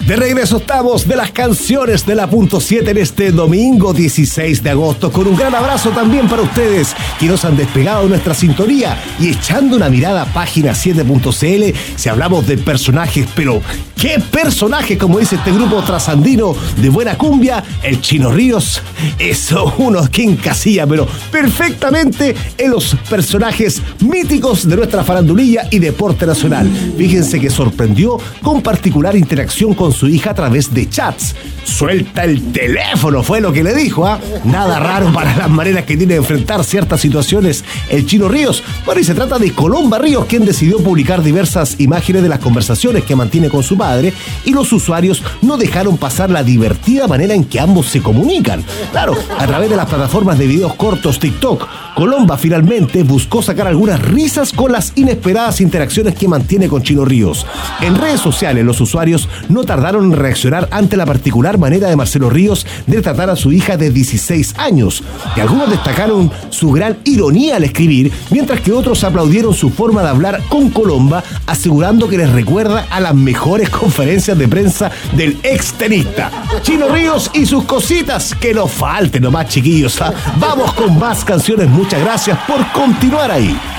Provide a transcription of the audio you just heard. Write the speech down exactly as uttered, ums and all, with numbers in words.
De regreso estamos de las canciones de la punto siete en este domingo dieciséis de agosto, con un gran abrazo también para ustedes que nos han despegado de nuestra sintonía y echando una mirada a página siete punto c l. Si hablamos de personajes, pero ¿qué personaje? Como dice este grupo trasandino de buena cumbia, el Chino Ríos, es uno que encasilla, pero perfectamente en los personajes míticos de nuestra farandulilla y deporte nacional. Fíjense que sorprendió con particular interacción con su hija a través de chats. Suelta el teléfono, fue lo que le dijo, ¿ah? ¿eh? Nada raro para las maneras que tiene de enfrentar ciertas situaciones el Chino Ríos. Bueno, y se trata de Colomba Ríos, quien decidió publicar diversas imágenes de las conversaciones que mantiene con su padre, y los usuarios no dejaron pasar la divertida manera en que ambos se comunican. Claro, a través de las plataformas de videos cortos TikTok, Colomba finalmente buscó sacar algunas risas con las inesperadas interacciones que mantiene con Chino Ríos. En redes sociales, los usuarios no tardaron en reaccionar ante la particular manera de Marcelo Ríos de tratar a su hija de dieciséis años. Y algunos destacaron su gran ironía al escribir, mientras que otros aplaudieron su forma de hablar con Colomba, asegurando que les recuerda a las mejores conferencias de prensa del extenista. Chino Ríos y sus cositas, que no falten nomás, chiquillos, ¿eh? Vamos con más canciones. Muchas gracias por continuar ahí.